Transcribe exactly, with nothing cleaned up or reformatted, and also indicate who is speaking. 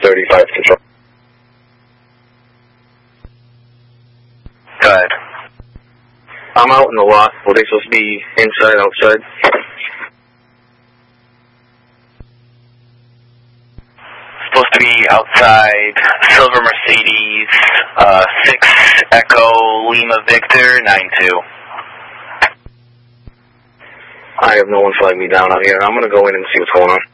Speaker 1: thirty-five control.
Speaker 2: Go ahead.
Speaker 1: I'm out in the lot. Were they supposed to be inside, outside?
Speaker 2: Supposed to be outside, Silver Mercedes, uh, six Echo Lima Victor, nine two.
Speaker 1: I have no one flag me down out here. I'm going to go in and see what's going on.